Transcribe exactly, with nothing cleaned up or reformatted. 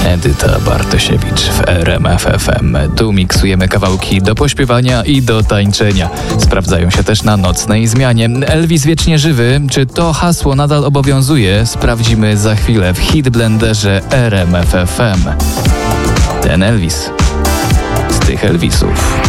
Edyta Bartosiewicz w R M F F M. Tu miksujemy kawałki do pośpiewania i do tańczenia. Sprawdzają się też na nocnej zmianie. Elvis wiecznie żywy. Czy to hasło nadal obowiązuje? Sprawdzimy za chwilę w Hit Blenderze R M F F M. Ten Elvis z tych Elvisów.